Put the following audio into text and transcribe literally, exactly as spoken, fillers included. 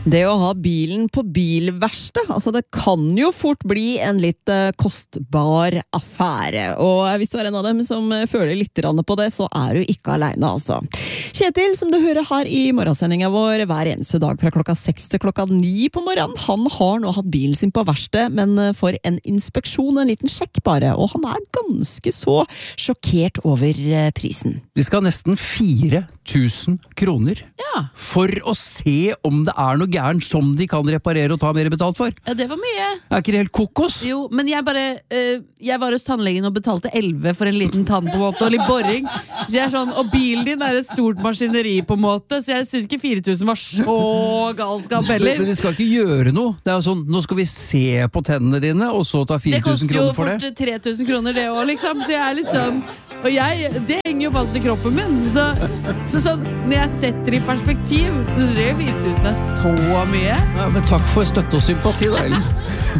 Det å ha bilen på bilverksted, altså det kan jo fort bli en litt uh, kostbar affære. Og hvis du er en av dem som føler litt på det, så er du ikke alene, altså. Kjetil, som du hører her i morgensendingen vår hver eneste dag fra klokka seks til klokka ni på morgenen, han har nå hatt bilen sin på verksted, men for en inspeksjon, en liten sjekk bare, og han er ganske så sjokkert over prisen. Vi skal ha nesten fire tusen kroner ja. For å se om det er noe gærent som de kan reparere og ta mer betalt for. Ja, det var mye. Er ikke det helt kokos? Jo, men jeg bare uh, jeg var hos tannlegen og betalte elleve for en liten tann på en måte, og litt boring. Så jeg er sånn, og bilen din er et stort maskineri på en måte, så jeg synes ikke fire tusen var så galskap heller. Men de skal ikke gjøre noe. Det er jo sånn, nå skal vi se på tennene dine, og så ta fire tusen kroner for det. Det koster jo fort tre tusen kroner det også, liksom. Så jeg er litt sånn, og jeg, det henger jo fast i kroppen min. Så, så sånn, når jeg setter i perspektiv, så synes jeg fire tusen er så mye. Ja, men takk for støtte og sympati da, Ellen.